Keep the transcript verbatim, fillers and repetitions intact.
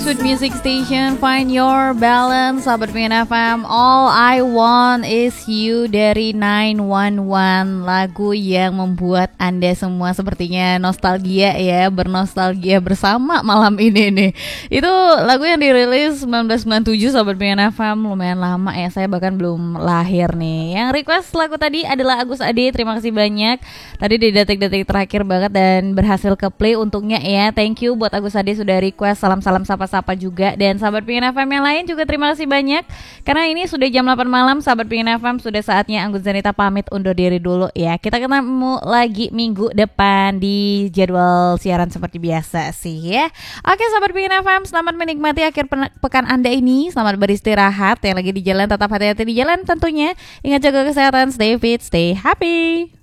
Sweet Music Station, Find Your Balance, sahabat P N F M. All I Want Is You dari nine one one, lagu yang membuat Anda semua sepertinya nostalgia ya, bernostalgia bersama malam ini nih. Itu lagu yang dirilis sembilan belas sembilan puluh tujuh, sahabat P N F M, lumayan lama ya, saya bahkan belum lahir nih. Yang request lagu tadi adalah Agus Ade, terima kasih banyak. Tadi di detik-detik terakhir banget dan berhasil ke play untungnya ya. Thank you buat Agus Ade sudah request, salam-salam sapa-sapa juga. Dan sahabat P N F M yang lain juga terima kasih banyak. Karena ini sudah jam delapan malam, sahabat P N F M, sudah saatnya Anggun Zanita pamit undur diri dulu ya. Kita ketemu lagi minggu depan di jadwal siaran seperti biasa sih ya. Oke sahabat P N F M, selamat menikmati akhir pekan Anda ini. Selamat beristirahat, yang lagi di jalan tetap hati-hati di jalan tentunya. Ingat jaga kesehatan, stay fit, stay happy.